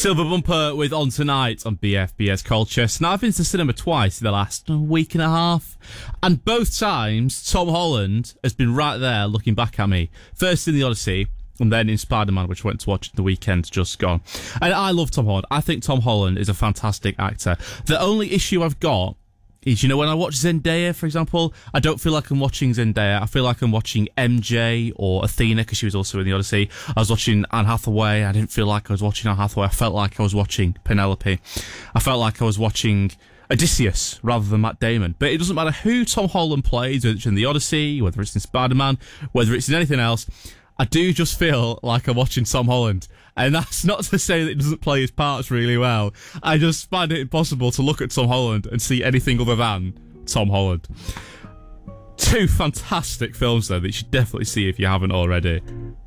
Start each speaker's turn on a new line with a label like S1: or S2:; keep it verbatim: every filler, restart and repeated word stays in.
S1: Silver Bumper with On Tonight on B F B S Culture. So now I've been to the cinema twice in the last week and a half, and both times Tom Holland has been right there looking back at me. First in The Odyssey, and then in Spider-Man, which I went to watch the weekend just gone. And I love Tom Holland. I think Tom Holland is a fantastic actor. The only issue I've got is, you know, when I watch Zendaya, for example, I don't feel like I'm watching Zendaya. I feel like I'm watching M J or Athena, because she was also in The Odyssey. I was watching Anne Hathaway. I didn't feel like I was watching Anne Hathaway. I felt like I was watching Penelope. I felt like I was watching Odysseus rather than Matt Damon. But it doesn't matter who Tom Holland plays, whether it's in The Odyssey, whether it's in Spider-Man, whether it's in anything else, I do just feel like I'm watching Tom Holland. And that's not to say that he doesn't play his parts really well. I just find it impossible to look at Tom Holland and see anything other than Tom Holland. Two fantastic films, though, that you should definitely see if you haven't already.